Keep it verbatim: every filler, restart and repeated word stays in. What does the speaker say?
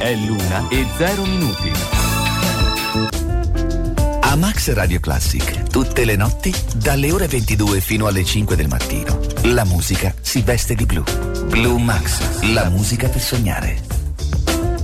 È l'una e zero minuti. A Max Radio Classic, tutte le notti, dalle ore ventidue fino alle cinque del mattino, la musica si veste di blu. Blue Max, la musica per sognare.